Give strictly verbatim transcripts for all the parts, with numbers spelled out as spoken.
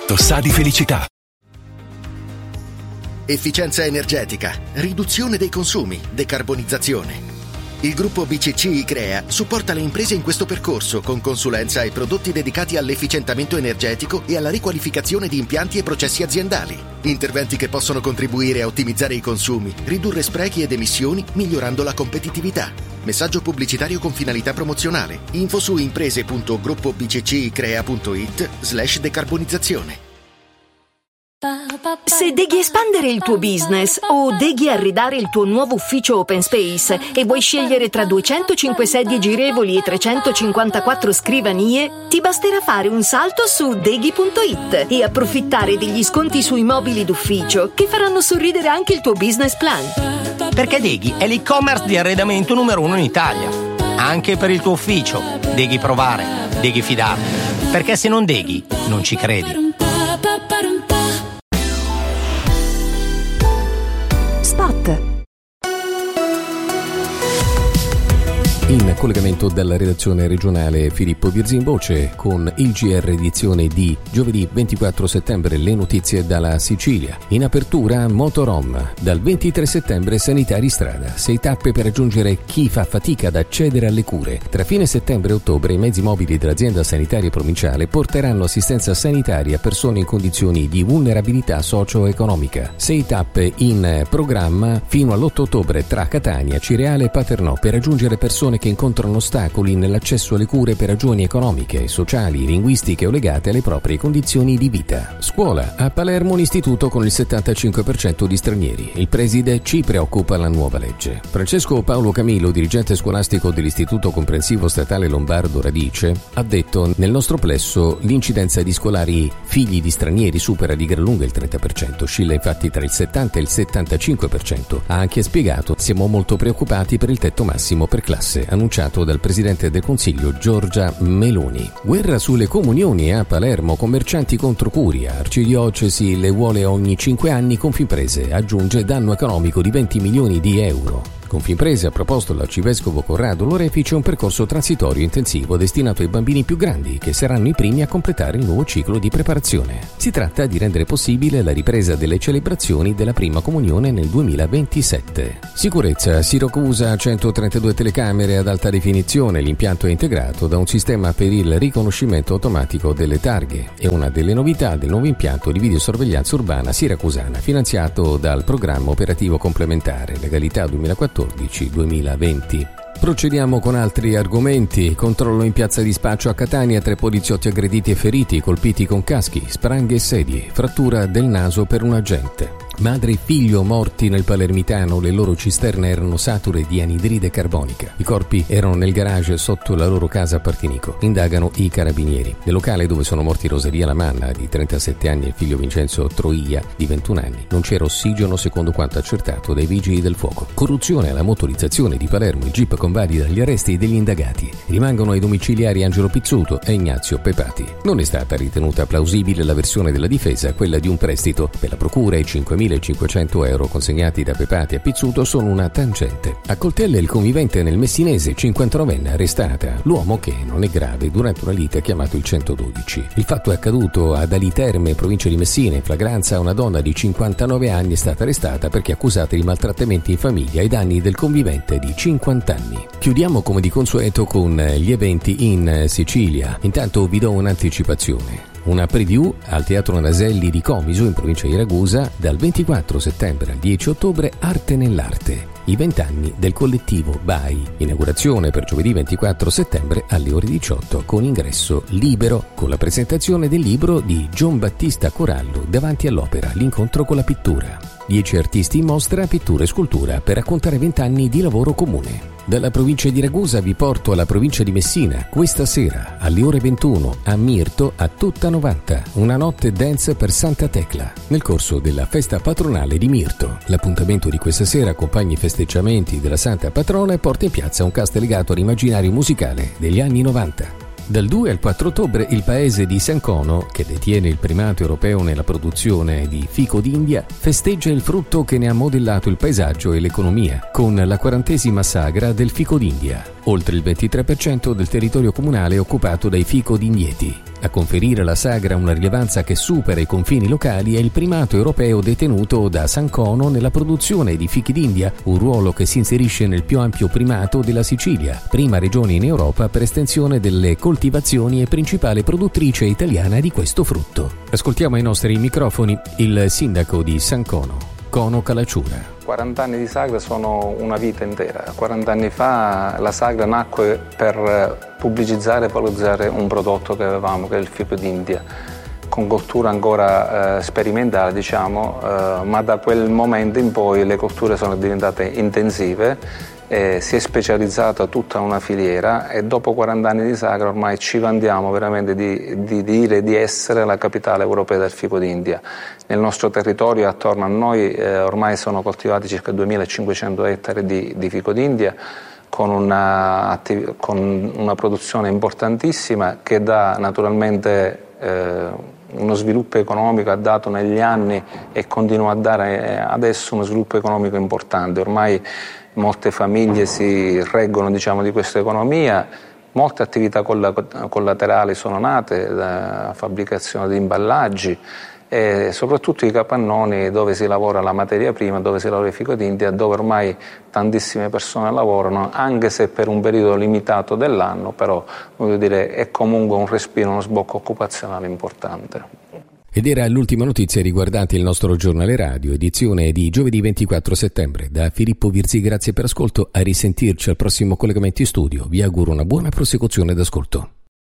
Lotto sa di felicità. Efficienza energetica, riduzione dei consumi, decarbonizzazione. Il gruppo B C C I-Crea supporta le imprese in questo percorso con consulenza e prodotti dedicati all'efficientamento energetico e alla riqualificazione di impianti e processi aziendali. Interventi che possono contribuire a ottimizzare i consumi, ridurre sprechi ed emissioni, migliorando la competitività. Messaggio pubblicitario con finalità promozionale. Info su imprese punto gruppo b c c i crea punto i t slash decarbonizzazione. Se deghi espandere il tuo business o deghi arredare il tuo nuovo ufficio open space e vuoi scegliere tra duecentocinque sedie girevoli e trecentocinquantaquattro scrivanie, ti basterà fare un salto su deghi punto i t e approfittare degli sconti sui mobili d'ufficio che faranno sorridere anche il tuo business plan. Perché Deghi è l'e-commerce di arredamento numero uno in Italia. Anche per il tuo ufficio. Deghi provare, Deghi fidarti. Perché se non Deghi, non ci credi. Spot. In collegamento dalla redazione regionale Filippo Birzimboce con il G R edizione di giovedì ventiquattro settembre, le notizie dalla Sicilia. In apertura Motorom, dal ventitré settembre sanitari strada, sei tappe per raggiungere chi fa fatica ad accedere alle cure. Tra fine settembre e ottobre i mezzi mobili dell'azienda sanitaria provinciale porteranno assistenza sanitaria a persone in condizioni di vulnerabilità socio-economica. Sei tappe in programma fino all'otto ottobre tra Catania, Cireale e Paternò per raggiungere persone che incontrano ostacoli nell'accesso alle cure per ragioni economiche, sociali, linguistiche o legate alle proprie condizioni di vita. Scuola. A Palermo un istituto con il settantacinque per cento di stranieri. Il preside: ci preoccupa la nuova legge. Francesco Paolo Camilo, dirigente scolastico dell'Istituto Comprensivo Statale Lombardo Radice, ha detto: nel nostro plesso l'incidenza di scolari figli di stranieri supera di gran lunga il trenta per cento, oscilla infatti tra il settanta e il settantacinque per cento. Ha anche spiegato: siamo molto preoccupati per il tetto massimo per classe, annunciato dal Presidente del Consiglio Giorgia Meloni. Guerra sulle comunioni a Palermo, commercianti contro Curia, arcidiocesi le vuole ogni cinque anni, Confimprese aggiunge danno economico di venti milioni di euro. Confimprese ha proposto all'arcivescovo Corrado Lorefice un percorso transitorio intensivo destinato ai bambini più grandi, che saranno i primi a completare il nuovo ciclo di preparazione. Si tratta di rendere possibile la ripresa delle celebrazioni della prima comunione nel duemilaventisette. Sicurezza. Siracusa ha centotrentadue telecamere ad alta definizione. L'impianto è integrato da un sistema per il riconoscimento automatico delle targhe. È una delle novità del nuovo impianto di videosorveglianza urbana siracusana, finanziato dal programma operativo complementare Legalità duemilaquattordici duemilaventi. Procediamo con altri argomenti. Controllo in piazza di Spaccio a Catania, tre poliziotti aggrediti e feriti, colpiti con caschi, spranghe e sedie, frattura del naso per un agente. Madre e figlio morti nel palermitano, le loro cisterne erano sature di anidride carbonica. I corpi erano nel garage sotto la loro casa a Partinico. Indagano i carabinieri. Nel locale dove sono morti Rosalia Lamanna, di trentasette anni, e il figlio Vincenzo Troia, di ventuno anni, non c'era ossigeno secondo quanto accertato dai vigili del fuoco. Corruzione alla motorizzazione di Palermo, il GIP convalida gli arresti degli indagati. Rimangono ai domiciliari Angelo Pizzuto e Ignazio Pepati. Non è stata ritenuta plausibile la versione della difesa, quella di un prestito per la procura e cinquemilacinquecento euro consegnati da Pepati a Pizzuto sono una tangente. A coltelle il convivente nel messinese, cinquantanovenne, arrestata. L'uomo, che non è grave, durante una lite ha chiamato il centododici. Il fatto è accaduto ad Aliterme, provincia di Messina. In flagranza una donna di cinquantanove anni è stata arrestata perché accusata di maltrattamenti in famiglia ai danni del convivente di cinquanta anni. Chiudiamo come di consueto con gli eventi in Sicilia. Intanto vi do un'anticipazione. Una preview al Teatro Naselli di Comiso, in provincia di Ragusa, dal ventiquattro settembre al dieci ottobre, Arte nell'Arte, i vent'anni del collettivo B A I. Inaugurazione per giovedì ventiquattro settembre alle ore diciotto, con ingresso libero, con la presentazione del libro di Gian Battista Corallo, Davanti all'opera, l'incontro con la pittura. Dieci artisti in mostra, pittura e scultura, per raccontare vent'anni di lavoro comune. Dalla provincia di Ragusa vi porto alla provincia di Messina, questa sera alle ore ventuno a Mirto, a Tutta novanta, una notte dance per Santa Tecla, nel corso della festa patronale di Mirto. L'appuntamento di questa sera accompagna i festeggiamenti della Santa Patrona e porta in piazza un cast legato all'immaginario musicale degli anni novanta. Dal due al quattro ottobre il paese di San Cono, che detiene il primato europeo nella produzione di fico d'India, festeggia il frutto che ne ha modellato il paesaggio e l'economia, con la quarantesima sagra del fico d'India. Oltre il ventitré per cento del territorio comunale è occupato dai fico d'indieti. A conferire alla sagra una rilevanza che supera i confini locali è il primato europeo detenuto da San Cono nella produzione di fichi d'India, un ruolo che si inserisce nel più ampio primato della Sicilia, prima regione in Europa per estensione delle coltivazioni e principale produttrice italiana di questo frutto. Ascoltiamo ai nostri microfoni il sindaco di San Cono, Cono Calacciura. quaranta anni di sagra sono una vita intera. quaranta anni fa la sagra nacque per pubblicizzare e valorizzare un prodotto che avevamo, che è il fico d'India, con coltura ancora eh, sperimentale, diciamo, eh, ma da quel momento in poi le colture sono diventate intensive. Eh, si è specializzata tutta una filiera e dopo quaranta anni di sagra ormai ci vantiamo veramente di, di dire di essere la capitale europea del fico d'India. Nel nostro territorio attorno a noi eh, ormai sono coltivati circa duemilacinquecento ettari di, di fico d'India con una, con una produzione importantissima che dà naturalmente eh, uno sviluppo economico, ha dato negli anni e continua a dare adesso uno sviluppo economico importante. Ormai molte famiglie si reggono, diciamo, di questa economia, molte attività collaterali sono nate, la fabbricazione di imballaggi e soprattutto i capannoni dove si lavora la materia prima, dove si lavora il fico d'India, dove ormai tantissime persone lavorano, anche se per un periodo limitato dell'anno, però voglio dire, è comunque un respiro, uno sbocco occupazionale importante. Ed era l'ultima notizia riguardante il nostro giornale radio, edizione di giovedì ventiquattro settembre. Da Filippo Virzi, grazie per ascolto, a risentirci al prossimo collegamento in studio. Vi auguro una buona prosecuzione d'ascolto.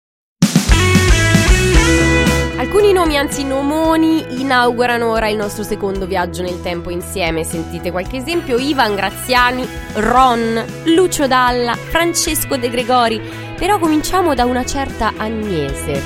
Alcuni nomi, anzi nomoni, inaugurano ora il nostro secondo viaggio nel tempo insieme. Sentite qualche esempio: Ivan Graziani, Ron, Lucio Dalla, Francesco De Gregori. Però cominciamo da una certa Agnese.